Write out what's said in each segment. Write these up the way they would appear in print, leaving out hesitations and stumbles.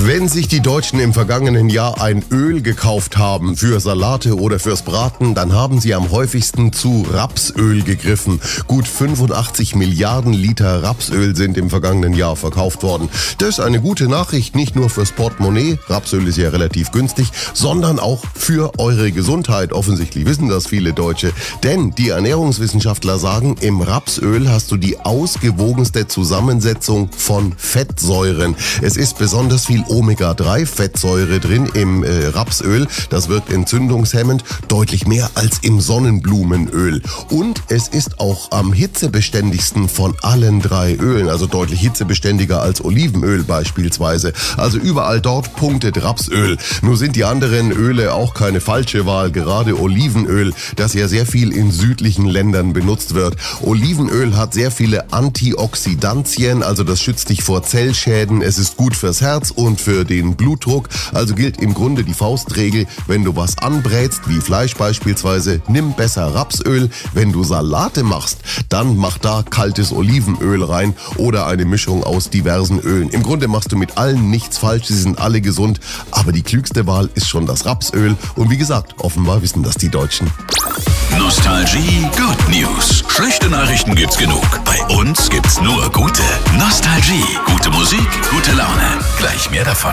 Wenn sich die Deutschen im vergangenen Jahr ein Öl gekauft haben für Salate oder fürs Braten, dann haben sie am häufigsten zu Rapsöl gegriffen. Gut 85 Milliarden Liter Rapsöl sind im vergangenen Jahr verkauft worden. Das ist eine gute Nachricht, nicht nur fürs Portemonnaie, Rapsöl ist ja relativ günstig, sondern auch für eure Gesundheit. Offensichtlich wissen das viele Deutsche, denn die Ernährungswissenschaftler sagen, im Rapsöl hast du die ausgewogenste Zusammensetzung von Fettsäuren. Es ist besonders viel Omega-3-Fettsäure drin im Rapsöl. Das wirkt entzündungshemmend, deutlich mehr als im Sonnenblumenöl. Und es ist auch am hitzebeständigsten von allen drei Ölen, also deutlich hitzebeständiger als Olivenöl beispielsweise. Also überall dort punktet Rapsöl. Nur sind die anderen Öle auch keine falsche Wahl, gerade Olivenöl, das ja sehr viel in südlichen Ländern benutzt wird. Olivenöl hat sehr viele Antioxidantien, also das schützt dich vor Zellschäden, es ist gut fürs Herz und für den Blutdruck. Also gilt im Grunde die Faustregel, wenn du was anbrätst, wie Fleisch beispielsweise, nimm besser Rapsöl. Wenn du Salate machst, dann mach da kaltes Olivenöl rein oder eine Mischung aus diversen Ölen. Im Grunde machst du mit allen nichts falsch, sie sind alle gesund, aber die klügste Wahl ist schon das Rapsöl. Und wie gesagt, offenbar wissen das die Deutschen. Nostalgie Good News. Schlechte Nachrichten gibt's genug. Bei uns gibt's nur gute. Nostalgie. Gute Musik, gute Laune. Gleich mehr davon.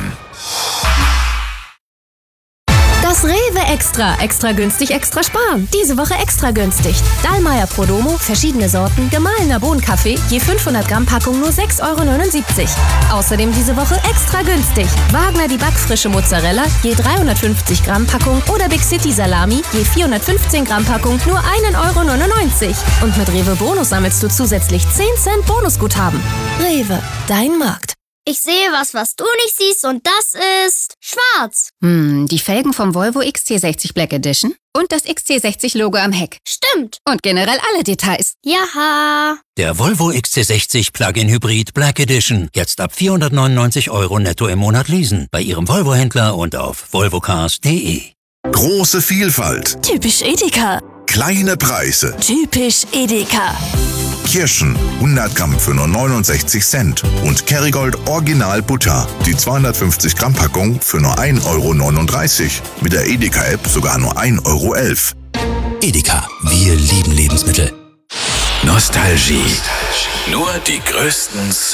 Das Rewe Extra. Extra günstig, extra sparen. Diese Woche extra günstig. Dallmayr Prodomo, verschiedene Sorten, gemahlener Bohnenkaffee, je 500 Gramm Packung nur 6,79 €. Außerdem diese Woche extra günstig. Wagner die backfrische Mozzarella, je 350 Gramm Packung oder Big City Salami, je 415 Gramm Packung nur 1,99 €. Und mit Rewe Bonus sammelst du zusätzlich 10 Cent Bonusguthaben. Rewe, dein Markt. Ich sehe was du nicht siehst und das ist schwarz. Die Felgen vom Volvo XC60 Black Edition und das XC60-Logo am Heck. Stimmt. Und generell alle Details. Jaha. Der Volvo XC60 Plug-in Hybrid Black Edition. Jetzt ab 499 € netto im Monat leasen. Bei Ihrem Volvo-Händler und auf volvocars.de. Große Vielfalt. Typisch Edeka. Kleine Preise. Typisch Edeka. Kirschen 100 Gramm für nur 69 Cent. Und Kerrygold Original Butter. Die 250 Gramm Packung für nur 1,39 €. Mit der Edeka-App sogar nur 1,11 €. Edeka. Wir lieben Lebensmittel. Nostalgie. Nur die größten Songs.